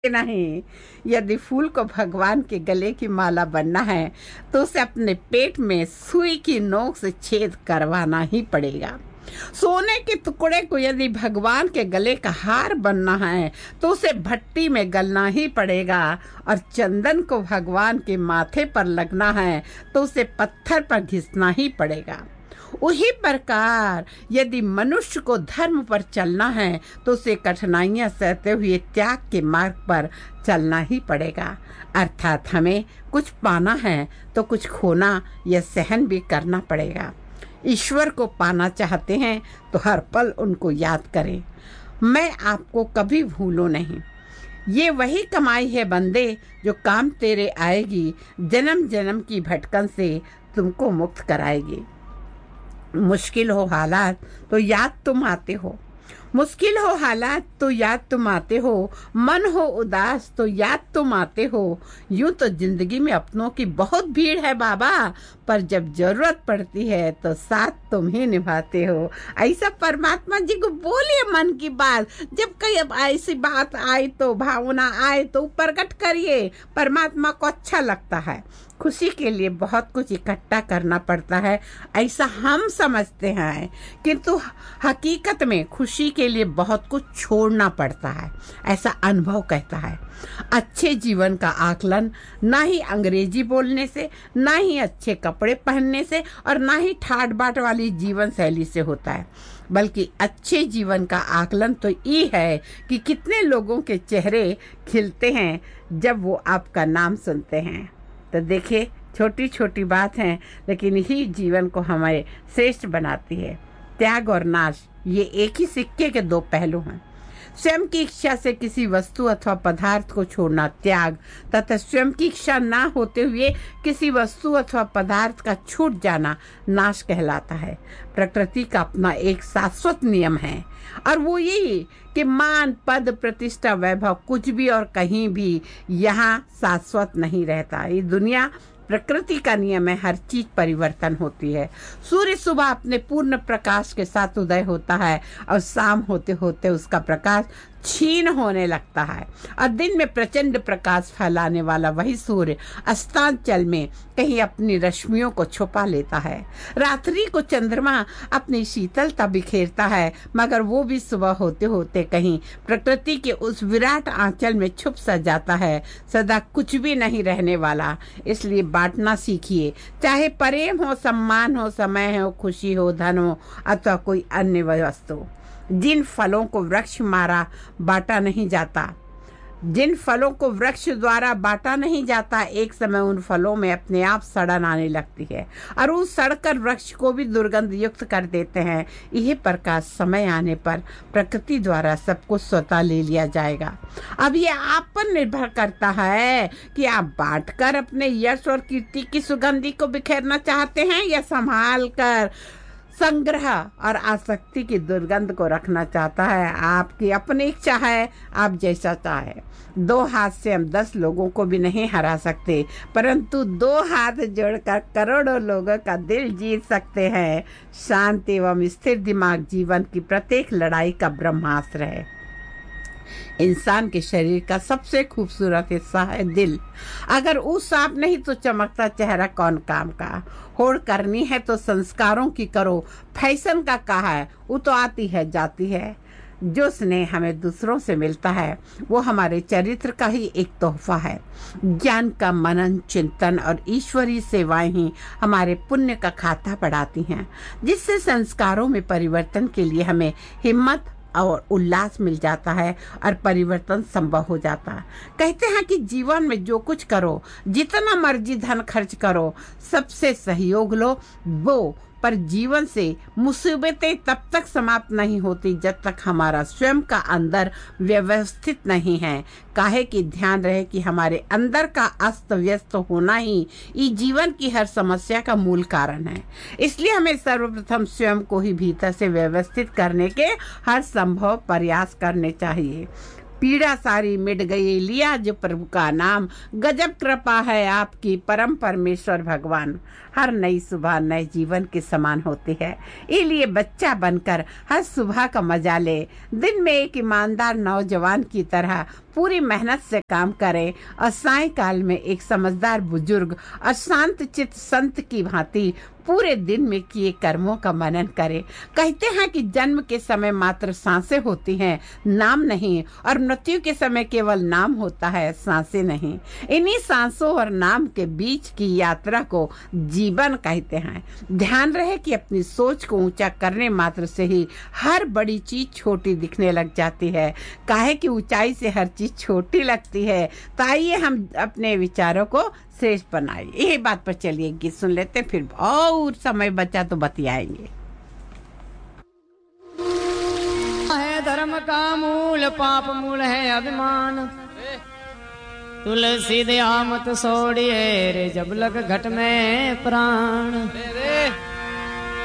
नहीं। यदि फूल को भगवान के गले की माला बनना है तो उसे अपने पेट में सुई की नोक से छेद करवाना ही पड़ेगा। सोने के टुकड़े को यदि भगवान के गले का हार बनना है तो उसे भट्टी में गलना ही पड़ेगा, और चंदन को भगवान के माथे पर लगना है तो उसे पत्थर पर घिसना ही पड़ेगा। उसी प्रकार यदि मनुष्य को धर्म पर चलना है तो उसे कठिनाइयां सहते हुए त्याग के मार्ग पर चलना ही पड़ेगा। अर्थात हमें कुछ पाना है तो कुछ खोना या सहन भी करना पड़ेगा। ईश्वर को पाना चाहते हैं तो हर पल उनको याद करें। मैं आपको कभी भूलूं नहीं। ये वही कमाई है बंदे जो काम तेरे आएगी, जन्म जन्म की भटकन से तुमको मुक्त कराएगी। मुश्किल हो हालात तो याद तुम आते हो, मुश्किल हो हालात तो याद तुम आते हो, मन हो उदास तो याद तुम आते हो। यूं तो जिंदगी में अपनों की बहुत भीड़ है बाबा, पर जब जरूरत पड़ती है तो साथ तुम ही निभाते हो। ऐसा परमात्मा जी को बोलिए मन की बात। जब कहीं अब ऐसी बात आए तो भावना आए तो प्रकट करिए। परमात्मा को अच्छा लगता है। खुशी के लिए बहुत कुछ इकट्ठा करना पड़ता है ऐसा हम समझते हैं, किंतु हकीकत में खुशी के लिए बहुत कुछ छोड़ना पड़ता है, ऐसा अनुभव कहता है। अच्छे जीवन का आकलन ना ही अंग्रेजी बोलने से, ना ही अच्छे कपड़े पहनने से, और ना ही ठाट बाट वाली जीवन शैली से होता है, बल्कि अच्छे जीवन का आकलन तो ये है कि कितने लोगों के चेहरे खिलते हैं जब वो आपका नाम सुनते हैं। तो देखिए, छोटी छोटी बात है लेकिन यही जीवन को हमें श्रेष्ठ बनाती है। त्याग और नाश ये एक ही सिक्के के दो पहलू हैं। स्वयं की इच्छा से किसी वस्तु अथवा पदार्थ को छोड़ना त्याग, तथा स्वयं की इच्छा ना होते हुए किसी वस्तु अथवा पदार्थ का छूट जाना नाश कहलाता है। प्रकृति का अपना एक शाश्वत नियम है, और वो यही कि मान, पद, प्रतिष्ठा, वैभव कुछ भी और कहीं भी यहाँ शाश्वत नहीं रहता। ये दुनिया प्रकृति का नियम है, हर चीज परिवर्तन होती है। सूर्य सुबह अपने पूर्ण प्रकाश के साथ उदय होता है और शाम होते होते उसका प्रकाश क्षीण होने लगता है, और दिन में प्रचंड प्रकाश फैलाने वाला वही सूर्य अस्तांचल में कहीं अपनी रश्मियों को छुपा लेता है। रात्रि को चंद्रमा अपनी शीतलता बिखेरता है, मगर वो भी सुबह होते होते कहीं प्रकृति के उस विराट आंचल में छुप सा जाता है। सदा कुछ भी नहीं रहने वाला, इसलिए बांटना सीखिए। चाहे प्रेम हो, सम्मान हो, समय हो, खुशी हो, धन हो, अथवा कोई अन्य वस्तु। जिन फलों को वृक्ष मारा बांटा नहीं जाता, जिन फलों को वृक्ष द्वारा बांटा नहीं जाता, एक समय उन फलों में अपने आप सड़न आने लगती है, और उस सड़कर वृक्ष को भी दुर्गंध युक्त कर देते हैं। यही प्रकार समय आने पर प्रकृति द्वारा सब कुछ स्वतः ले लिया जाएगा। अब ये आप पर निर्भर करता है कि आप बांटकर अपने यश और कीर्ति की सुगंधि को बिखेरना चाहते हैं, या संभाल कर संग्रह और आसक्ति की दुर्गंध को रखना चाहता है। आपकी अपनी इच्छा है, आप जैसा चाहे। दो हाथ से हम 10 लोगों को भी नहीं हरा सकते, परंतु 2 हाथ जोड़कर करोड़ों लोगों का दिल जीत सकते हैं। शांति एवं स्थिर दिमाग जीवन की प्रत्येक लड़ाई का ब्रह्मास्त्र है। इंसान के शरीर का सबसे खूबसूरत हिस्सा है दिल। अगर वो साफ नहीं तो चमकता चेहरा कौन काम का। होड़ करनी है तो संस्कारों की करो, फैशन का कहा है, वो तो आती है जाती है। जो स्नेह हमें दूसरों से मिलता है वो हमारे चरित्र का ही एक तोहफा है। ज्ञान का मनन, चिंतन और ईश्वरीय सेवाएं ही हमारे पुण्य का खाता बढ़ाती हैं, जिससे संस्कारों में परिवर्तन के लिए हमें हिम्मत और उल्लास मिल जाता है और परिवर्तन संभव हो जाता है। कहते हैं कि जीवन में जो कुछ करो, जितना मर्जी धन खर्च करो, सबसे सहयोग लो वो, पर जीवन से मुसीबतें तब तक समाप्त नहीं होती जब तक हमारा स्वयं का अंदर व्यवस्थित नहीं है। काहे कि ध्यान रहे कि हमारे अंदर का अस्त व्यस्त होना ही इस जीवन की हर समस्या का मूल कारण है। इसलिए हमें सर्वप्रथम स्वयं को ही भीतर से व्यवस्थित करने के हर संभव प्रयास करने चाहिए। पीड़ा सारी मिट गई, लिया जो प्रभु का नाम, गजब कृपा है आपकी परम परमेश्वर भगवान। हर नई सुबह नए जीवन के समान होती है, इसलिए बच्चा बनकर हर सुबह का मजा ले। दिन में एक ईमानदार नौजवान की तरह पूरी मेहनत से काम करे और सायंकाल में एक समझदार बुजुर्ग और शांत चित्त संत की भांति पूरे दिन में किए कर्मों का मनन करे। कहते हैं कि जन्म के समय मात्र सांसें होती हैं, नाम नहीं, और मृत्यु के समय केवल नाम होता है, सांसें नहीं। इन्हीं सांसों और नाम के बीच की यात्रा को जीवन कहते हैं। ध्यान रहे कि अपनी सोच को ऊंचा करने मात्र से ही हर बड़ी चीज छोटी दिखने लग जाती है। काहे कि ऊंचाई से हर चीज छोटी लगती है। तो आइए हम अपने विचारों को श्रेष्ठ बनाए। यही बात पर चलिए गीत सुन लेते, फिर और समय बचा तो बतियाएंगे। है धर्म का मूल, पाप मूल है अभिमान। तुलसी दया मत सोड़िए रे, जब लग घट में प्राण।